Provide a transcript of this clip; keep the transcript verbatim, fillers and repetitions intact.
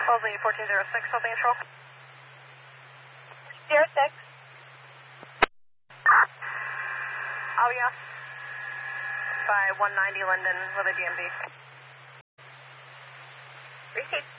Wellesley fourteen zero six, holding control. zero six. Oh, yeah. By one ninety Linden with a D M V. Received.